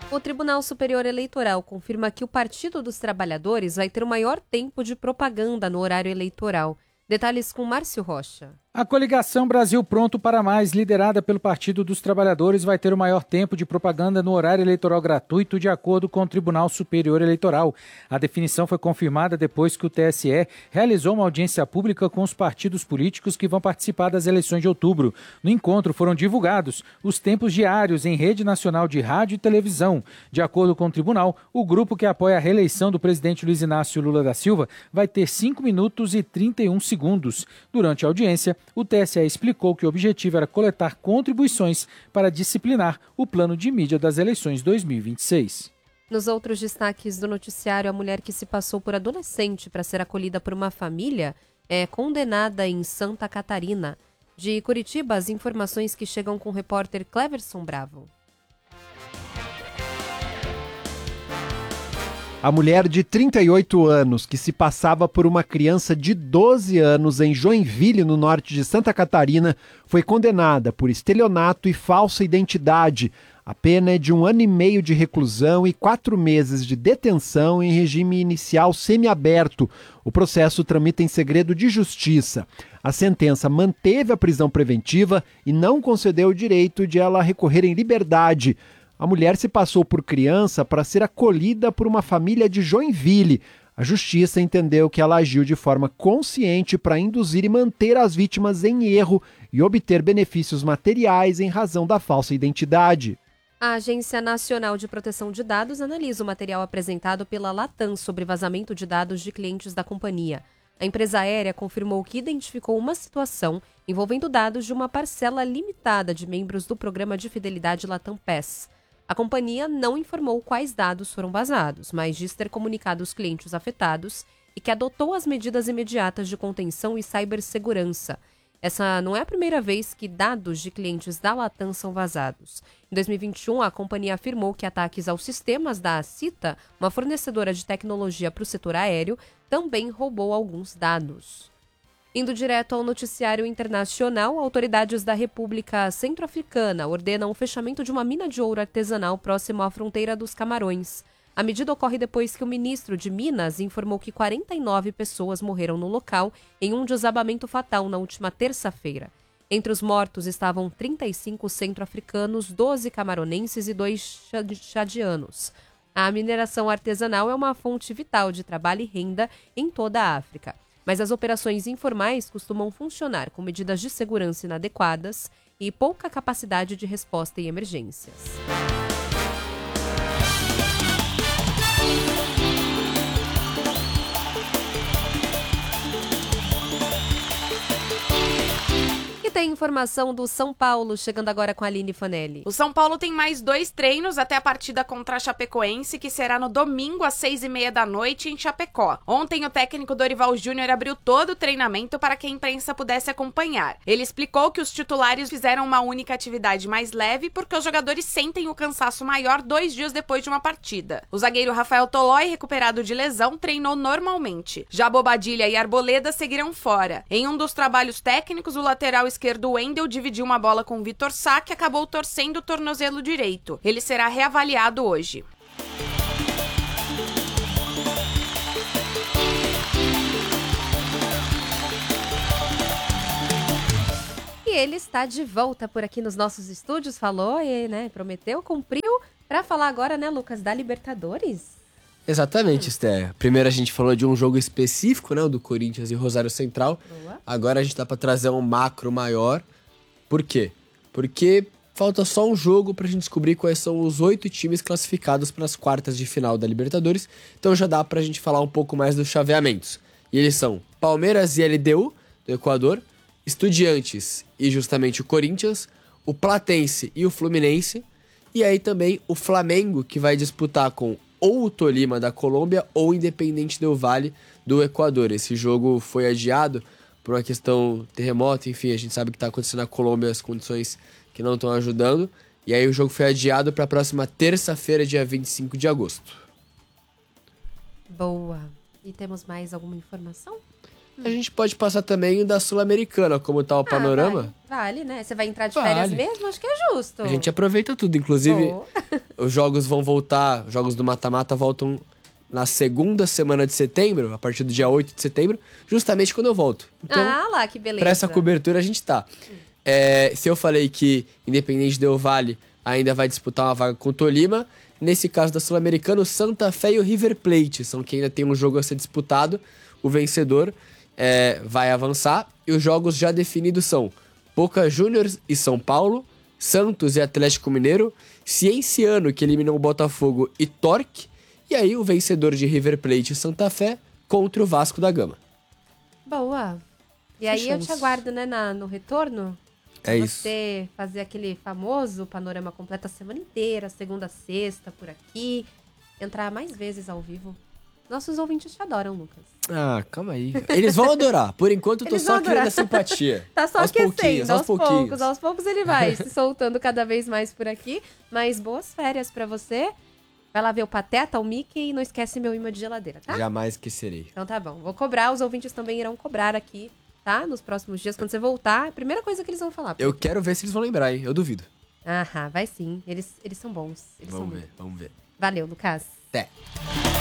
O Tribunal Superior Eleitoral confirma que o Partido dos Trabalhadores vai ter o maior tempo de propaganda no horário eleitoral. Detalhes com Márcio Rocha. A coligação Brasil Pronto para Mais, liderada pelo Partido dos Trabalhadores, vai ter o maior tempo de propaganda no horário eleitoral gratuito, de acordo com o Tribunal Superior Eleitoral. A definição foi confirmada depois que o TSE realizou uma audiência pública com os partidos políticos que vão participar das eleições de outubro. No encontro foram divulgados os tempos diários em rede nacional de rádio e televisão. De acordo com o tribunal, o grupo que apoia a reeleição do presidente Luiz Inácio Lula da Silva vai ter 5 minutos e 31 segundos. Durante a audiência, o TSE explicou que o objetivo era coletar contribuições para disciplinar o plano de mídia das eleições 2026. Nos outros destaques do noticiário, a mulher que se passou por adolescente para ser acolhida por uma família é condenada em Santa Catarina. De Curitiba, as informações que chegam com o repórter Cleverson Bravo. A mulher de 38 anos, que se passava por uma criança de 12 anos em Joinville, no norte de Santa Catarina, foi condenada por estelionato e falsa identidade. A pena é de 1 ano e meio de reclusão e 4 meses de detenção em regime inicial semiaberto. O processo tramita em segredo de justiça. A sentença manteve a prisão preventiva e não concedeu o direito de ela recorrer em liberdade. A mulher se passou por criança para ser acolhida por uma família de Joinville. A justiça entendeu que ela agiu de forma consciente para induzir e manter as vítimas em erro e obter benefícios materiais em razão da falsa identidade. A Agência Nacional de Proteção de Dados analisa o material apresentado pela Latam sobre vazamento de dados de clientes da companhia. A empresa aérea confirmou que identificou uma situação envolvendo dados de uma parcela limitada de membros do programa de fidelidade Latam Pass. A companhia não informou quais dados foram vazados, mas diz ter comunicado os clientes afetados e que adotou as medidas imediatas de contenção e cibersegurança. Essa não é a primeira vez que dados de clientes da Latam são vazados. Em 2021, a companhia afirmou que ataques aos sistemas da Acita, uma fornecedora de tecnologia para o setor aéreo, também roubou alguns dados. Indo direto ao noticiário internacional, autoridades da República Centro-Africana ordenam o fechamento de uma mina de ouro artesanal próximo à fronteira dos Camarões. A medida ocorre depois que o ministro de Minas informou que 49 pessoas morreram no local em um desabamento fatal na última terça-feira. Entre os mortos estavam 35 centro-africanos, 12 camaronenses e 2 chadianos. A mineração artesanal é uma fonte vital de trabalho e renda em toda a África. Mas as operações informais costumam funcionar com medidas de segurança inadequadas e pouca capacidade de resposta em emergências. E tem informação do São Paulo, chegando agora com a Aline Fanelli. O São Paulo tem mais 2 treinos até a partida contra a Chapecoense, que será no domingo às 6h30 da noite em Chapecó. Ontem, o técnico Dorival Júnior abriu todo o treinamento para que a imprensa pudesse acompanhar. Ele explicou que os titulares fizeram uma única atividade mais leve porque os jogadores sentem o cansaço maior 2 dias depois de uma partida. O zagueiro Rafael Tolói, recuperado de lesão, treinou normalmente. Já Bobadilha e Arboleda seguiram fora. Em um dos trabalhos técnicos, o lateral esquerdo Wendel dividiu uma bola com Vitor Sá, que acabou torcendo o tornozelo direito. Ele será reavaliado hoje. E ele está de volta por aqui nos nossos estúdios, falou e prometeu, cumpriu, para falar agora, Lucas, da Libertadores. Exatamente, Esther. Primeiro a gente falou de um jogo específico, o do Corinthians e Rosário Central. Boa. Agora a gente dá para trazer um macro maior. Por quê? Porque falta só um jogo pra gente descobrir quais são os 8 times classificados para as quartas de final da Libertadores. Então já dá pra gente falar um pouco mais dos chaveamentos. E eles são Palmeiras e LDU, do Equador, Estudiantes e justamente o Corinthians, o Platense e o Fluminense, e aí também o Flamengo, que vai disputar com ou o Tolima da Colômbia ou o Independente Del Valle do Equador. Esse jogo foi adiado por uma questão terremoto, enfim, a gente sabe que está acontecendo na Colômbia, as condições que não estão ajudando, e aí o jogo foi adiado para a próxima terça-feira, dia 25 de agosto. Boa. E temos mais alguma informação? A gente pode passar também da Sul-Americana, como tá o panorama. Vale, né? Você vai entrar de férias mesmo? Acho que é justo. A gente aproveita tudo, inclusive os jogos vão voltar, os jogos do mata-mata voltam na segunda semana de setembro, a partir do dia 8 de setembro, justamente quando eu volto. Então, lá, que beleza. pra essa cobertura a gente tá. Se eu falei que Independente Del Valle ainda vai disputar uma vaga com o Tolima, nesse caso da Sul-Americana, o Santa Fé e o River Plate são quem ainda tem um jogo a ser disputado. O vencedor vai avançar. E os jogos já definidos são Boca Juniors e São Paulo, Santos e Atlético Mineiro, Cienciano, que eliminou o Botafogo, e Torque. E aí o vencedor de River Plate e Santa Fé contra o Vasco da Gama. Boa. E aí eu te aguardo, né, no retorno. É isso. Você fazer aquele famoso panorama completo a semana inteira, segunda a sexta, por aqui. Entrar mais vezes ao vivo. Nossos ouvintes te adoram, Lucas. Ah, calma aí. Eles vão adorar. Por enquanto, eu tô só criando a simpatia. Tá só aos aquecendo, aos pouquinhos. Aos poucos ele vai se soltando cada vez mais por aqui. Mas boas férias pra você. Vai lá ver o Pateta, o Mickey e não esquece meu imã de geladeira, tá? Jamais esquecerei. Então tá bom. Vou cobrar, os ouvintes também irão cobrar aqui, tá? Nos próximos dias, quando você voltar, a primeira coisa que eles vão falar. Eu quero ver se eles vão lembrar, hein? Eu duvido. Vai sim. Eles são bons. Vamos ver. Valeu, Lucas. Até.